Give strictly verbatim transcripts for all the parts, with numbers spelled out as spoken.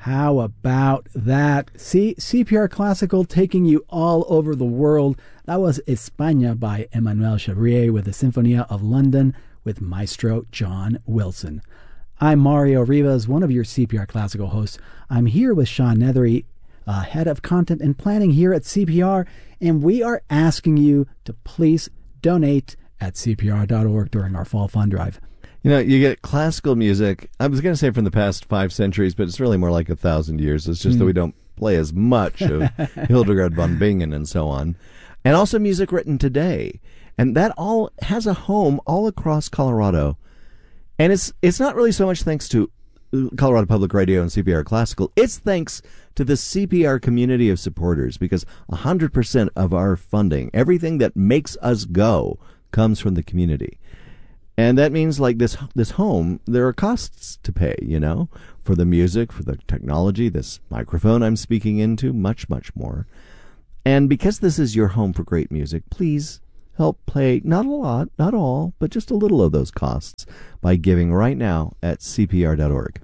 How about that? See, C P R Classical taking you all over the world. That was España by Emmanuel Chevrier with the Sinfonia of London with Maestro John Wilson. I'm Mario Rivas, one of your C P R Classical hosts. I'm here with Sean Nethery, uh, head of content and planning here at C P R, and we are asking you to please donate at C P R dot org during our fall fund drive. You know, you get classical music, I was going to say from the past five centuries, but it's really more like a thousand years. It's just mm. that we don't play as much of Hildegard von Bingen and so on. And also music written today. And that all has a home all across Colorado. And it's it's not really so much thanks to Colorado Public Radio and C P R Classical. It's thanks to the C P R community of supporters, because one hundred percent of our funding, everything that makes us go, comes from the community. And that means, like this this home, there are costs to pay, you know, for the music, for the technology, this microphone I'm speaking into, much, much more. And because this is your home for great music, please help pay not a lot, not all, but just a little of those costs by giving right now at C P R dot org.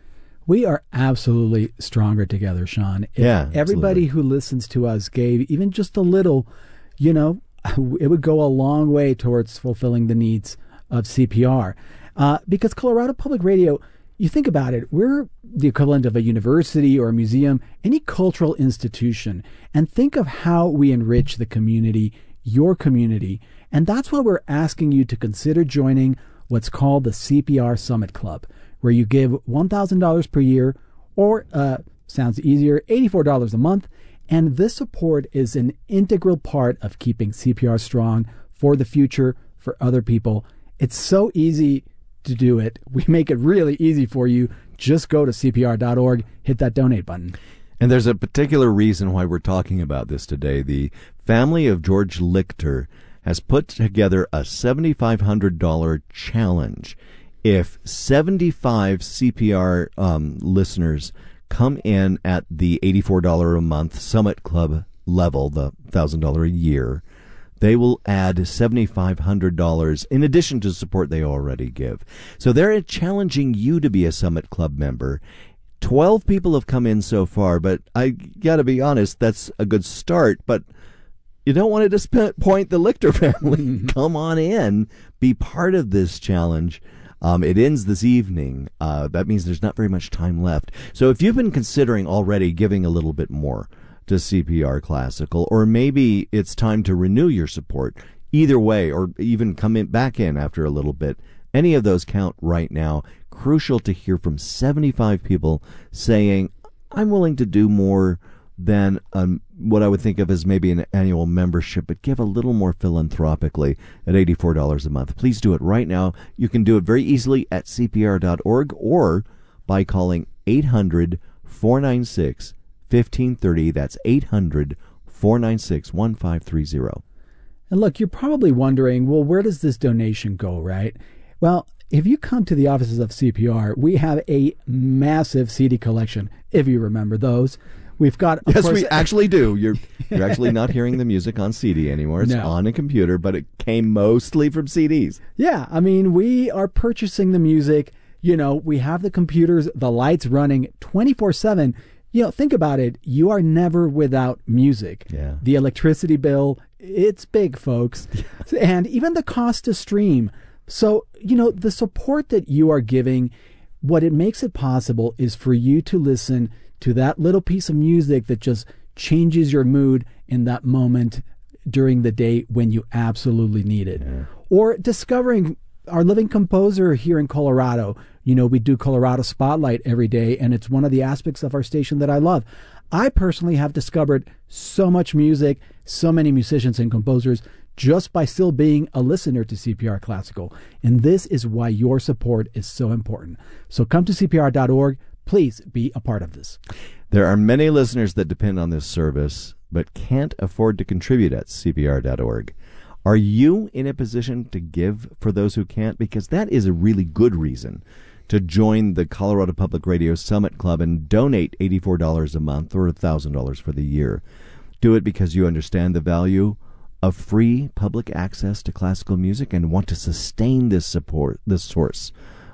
We are absolutely stronger together, Sean. If yeah, everybody absolutely. who listens to us gave even just a little, you know, it would go a long way towards fulfilling the needs of C P R. Uh, because Colorado Public Radio, you think about it, we're the equivalent of a university or a museum, any cultural institution. And think of how we enrich the community, your community. And that's why we're asking you to consider joining what's called the C P R Summit Club, where you give one thousand dollars per year, or, uh, sounds easier, eighty-four dollars a month. And this support is an integral part of keeping C P R strong for the future, for other people. It's so easy to do it. We make it really easy for you. Just go to C P R dot org, hit that donate button. And there's a particular reason why we're talking about this today. The family of George Lichter has put together a seven thousand five hundred dollars challenge. If seventy-five C P R um, listeners come in at the eighty-four dollars a month Summit Club level, the one thousand dollars a year, they will add seven thousand five hundred dollars in addition to support they already give. So they're challenging you to be a Summit Club member. twelve people have come in so far, but I got to be honest, that's a good start. But you don't want to disappoint the Lichter family. Come on in. Be part of this challenge. Um, it ends this evening. Uh, that means there's not very much time left. So if you've been considering already giving a little bit more to C P R Classical, or maybe it's time to renew your support, either way, or even come in back in after a little bit, any of those count right now. Crucial to hear from seventy-five people saying, I'm willing to do more than um, what I would think of as maybe an annual membership, but give a little more philanthropically at eighty-four dollars a month. Please do it right now. You can do it very easily at C P R dot org or by calling eight hundred, four nine six, fifteen thirty. That's eight hundred, four nine six, one five three zero. And look, you're probably wondering, well, where does this donation go, right? Well, if you come to the offices of C P R, we have a massive C D collection, if you remember those. We've got, of yes, course, we actually do. You're you're actually not hearing the music on C D anymore. It's no. on a computer, but it came mostly from C Ds. Yeah, I mean, we are purchasing the music. You know, we have the computers, the lights running twenty-four seven. You know, think about it. You are never without music. Yeah. The electricity bill, it's big, folks. And even the cost to stream. So, you know, the support that you are giving, what it makes it possible is for you to listen to that little piece of music that just changes your mood in that moment during the day when you absolutely need it. Yeah. Or discovering our living composer here in Colorado. You know, we do Colorado Spotlight every day, and it's one of the aspects of our station that I love. I personally have discovered so much music, so many musicians and composers, just by still being a listener to C P R Classical. And this is why your support is so important. So come to C P R dot org. Please be a part of this. There are many listeners that depend on this service, but can't afford to contribute at C P R dot org. Are you in a position to give for those who can't? Because that is a really good reason to join the Colorado Public Radio Summit Club and donate eighty-four dollars a month or one thousand dollars for the year. Do it because you understand the value of free public access to classical music and want to sustain this support, this source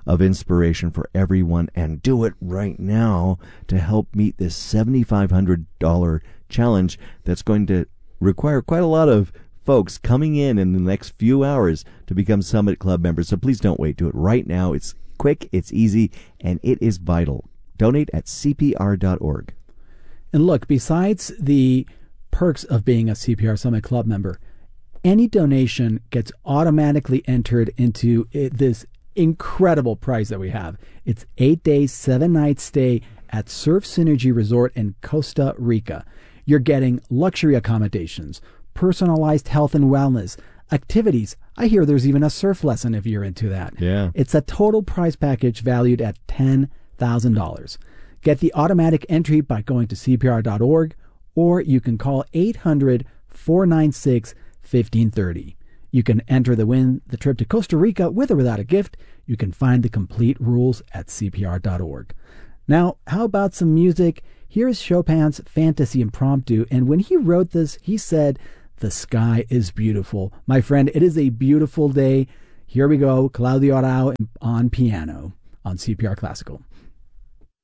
of inspiration for everyone, and do it right now to help meet this seven thousand five hundred dollars challenge that's going to require quite a lot of folks coming in in the next few hours to become Summit Club members. So please don't wait. Do it right now. It's quick, it's easy, and it is vital. Donate at C P R dot org. And look, besides the perks of being a C P R Summit Club member, any donation gets automatically entered into it, this incredible prize that we have. It's eight days, seven nights stay at Surf Synergy Resort in Costa Rica. You're getting luxury accommodations, personalized health and wellness, activities. I hear there's even a surf lesson if you're into that. Yeah. It's a total prize package valued at ten thousand dollars. Get the automatic entry by going to C P R dot org, or you can call eight hundred, four nine six, fifteen thirty. You can enter the win the trip to Costa Rica with or without a gift. You can find the complete rules at C P R dot org. Now, how about some music? Here's Chopin's Fantasy Impromptu, and when he wrote this, he said, "The sky is beautiful." My friend, it is a beautiful day. Here we go, Claudio Arau on piano on C P R Classical.